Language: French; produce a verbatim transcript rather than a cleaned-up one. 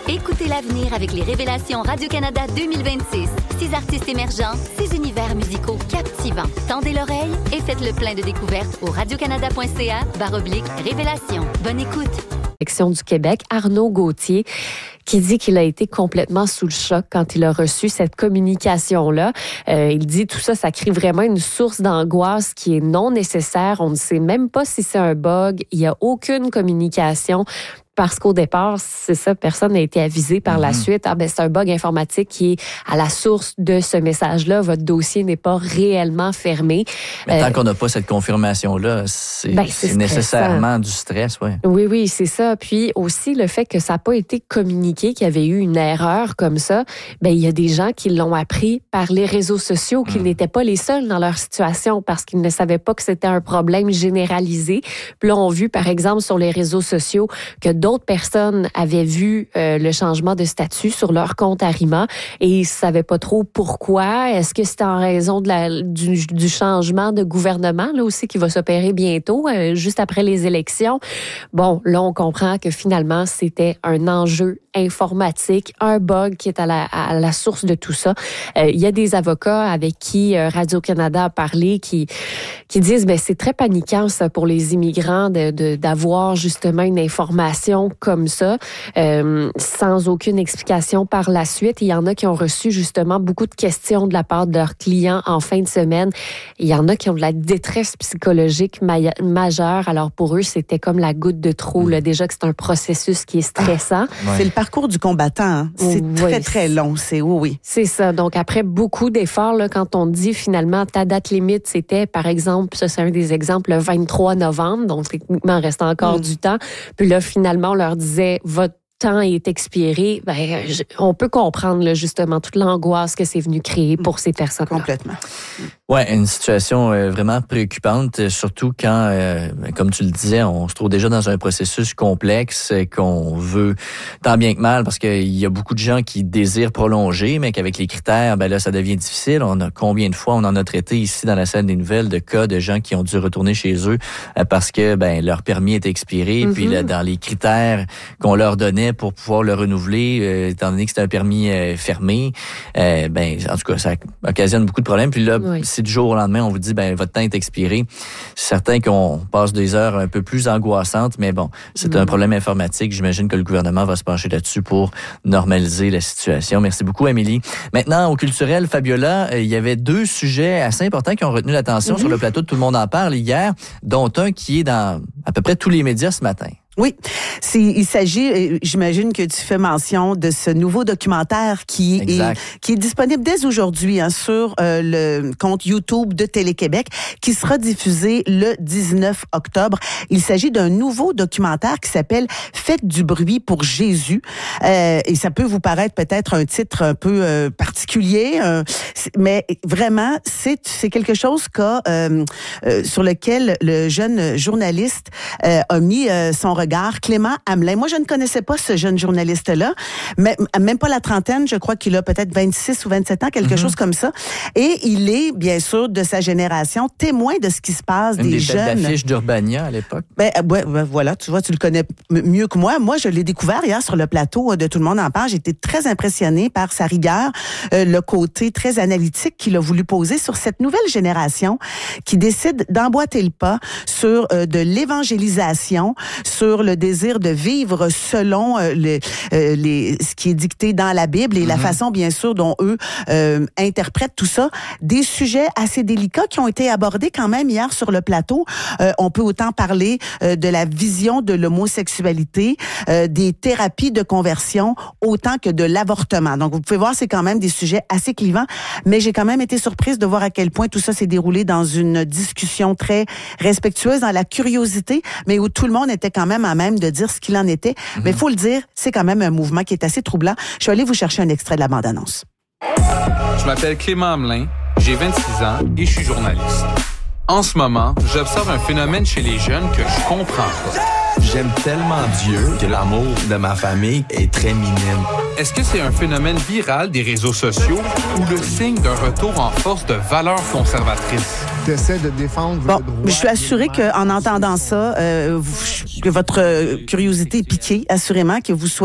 Écoutez l'avenir avec les Révélations Radio-Canada deux mille vingt-six. Six artistes émergents, six univers musicaux captivants. Tendez l'oreille et faites le plein de découvertes au radiocanada.ca barre oblique Révélations. Bonne écoute. Section du Québec, Arnaud Gauthier, qui dit qu'il a été complètement sous le choc quand il a reçu cette communication-là. Euh, il dit tout ça, ça crée vraiment une source d'angoisse qui est non nécessaire. On ne sait même pas si c'est un bug. Il n'y a aucune communication. Parce qu'au départ, c'est ça, personne n'a été avisé par mm-hmm. la suite. Ah ben c'est un bug informatique qui est à la source de ce message-là. Votre dossier n'est pas réellement fermé. Mais tant euh, qu'on n'a pas cette confirmation-là, c'est, ben, c'est, c'est nécessairement du stress, oui. Oui, oui, c'est ça. Puis aussi le fait que ça n'a pas été communiqué, qu'il y avait eu une erreur comme ça. Ben il y a des gens qui l'ont appris par les réseaux sociaux, qu'ils mm. n'étaient pas les seuls dans leur situation parce qu'ils ne savaient pas que c'était un problème généralisé. Puis là, on a vu par exemple sur les réseaux sociaux que d'autres personnes avaient vu euh, le changement de statut sur leur compte Arima et ils ne savaient pas trop pourquoi. Est-ce que c'était en raison de la, du, du changement de gouvernement là aussi qui va s'opérer bientôt, euh, juste après les élections? Bon, là, on comprend que finalement, c'était un enjeu informatique, un bug qui est à la, à la source de tout ça. Euh, il y a des avocats avec qui euh, Radio-Canada a parlé qui, qui disent ben c'est très paniquant ça pour les immigrants de, de, d'avoir justement une information comme ça, euh, sans aucune explication par la suite. Il y en a qui ont reçu justement beaucoup de questions de la part de leurs clients en fin de semaine. Il y en a qui ont de la détresse psychologique ma- majeure. Alors pour eux, c'était comme la goutte de trop. Mmh. Là, déjà que c'est un processus qui est stressant. Ah, ouais. C'est le parcours du combattant. Hein? C'est oui, très, très long. C'est oui, oui. C'est ça. Donc après beaucoup d'efforts, là, quand on dit finalement ta date limite, c'était par exemple, ça c'est un des exemples, le vingt-trois novembre. Donc techniquement, il reste encore mmh. du temps. Puis là, finalement, on leur disait, votre temps est expiré. Ben, je, on peut comprendre là, justement toute l'angoisse que c'est venu créer pour ces personnes. Complètement. Oui, une situation euh, vraiment préoccupante, surtout quand, euh, comme tu le disais, on se trouve déjà dans un processus complexe qu'on veut tant bien que mal parce qu'il y a beaucoup de gens qui désirent prolonger, mais qu'avec les critères, ben là, ça devient difficile. On a combien de fois on en a traité ici dans la salle des nouvelles de cas de gens qui ont dû retourner chez eux euh, parce que ben leur permis est expiré, mm-hmm. puis là, dans les critères qu'on leur donnait pour pouvoir le renouveler, euh, étant donné que c'était un permis euh, fermé, euh, ben en tout cas, ça occasionne beaucoup de problèmes. Puis là, oui. si du jour au lendemain, on vous dit, ben votre temps est expiré, c'est certain qu'on passe des heures un peu plus angoissantes, mais bon, c'est mmh. un problème informatique. J'imagine que le gouvernement va se pencher là-dessus pour normaliser la situation. Merci beaucoup, Amélie. Maintenant, au culturel, Fabiola, euh, il y avait deux sujets assez importants qui ont retenu l'attention mmh. sur le plateau de Tout le monde en parle hier, dont un qui est dans à peu près tous les médias ce matin. Oui, c'est, il s'agit, j'imagine que tu fais mention de ce nouveau documentaire qui est qui est disponible dès aujourd'hui hein, sur euh, le compte YouTube de Télé-Québec, qui sera diffusé le dix-neuf octobre. Il s'agit d'un nouveau documentaire qui s'appelle « Faites du bruit pour Jésus ». Euh, et ça peut vous paraître peut-être un titre un peu euh, particulier, euh, mais vraiment, c'est, c'est quelque chose qu'a, euh, euh, sur lequel le jeune journaliste euh, a mis euh, son regard. Clément Hamelin. Moi, je ne connaissais pas ce jeune journaliste-là, mais même pas la trentaine, je crois qu'il a peut-être vingt-six ou vingt-sept ans, quelque mm-hmm. chose comme ça. Et il est, bien sûr, de sa génération, témoin de ce qui se passe, Une des, des jeunes. Une des d'affiche d'Urbania à l'époque. Ben, ouais, ben, voilà, tu vois, tu le connais m- mieux que moi. Moi, je l'ai découvert hier sur le plateau de Tout le monde en parle. J'ai été très impressionnée par sa rigueur, euh, le côté très analytique qu'il a voulu poser sur cette nouvelle génération qui décide d'emboîter le pas sur euh, de l'évangélisation, sur le désir de vivre selon euh, les, euh, les, ce qui est dicté dans la Bible et mm-hmm. la façon, bien sûr, dont eux euh, interprètent tout ça. Des sujets assez délicats qui ont été abordés quand même hier sur le plateau. Euh, on peut autant parler euh, de la vision de l'homosexualité, euh, des thérapies de conversion, autant que de l'avortement. Donc, vous pouvez voir, c'est quand même des sujets assez clivants, mais j'ai quand même été surprise de voir à quel point tout ça s'est déroulé dans une discussion très respectueuse, dans la curiosité, mais où tout le monde était quand même à même de dire ce qu'il en était. Mm-hmm. Mais il faut le dire, c'est quand même un mouvement qui est assez troublant. Je vais aller vous chercher un extrait de la bande-annonce. Je m'appelle Clément Hamelin, j'ai vingt-six ans et je suis journaliste. En ce moment, j'observe un phénomène chez les jeunes que je comprends pas. J'aime tellement Dieu que l'amour de ma famille est très minime. Est-ce que c'est un phénomène viral des réseaux sociaux ou le signe d'un retour en force de valeurs conservatrices? T'essaies de défendre bon, le droit. Je suis assurée qu'en entendant ça, euh, vous, que votre curiosité est piquée, assurément, que vous soyez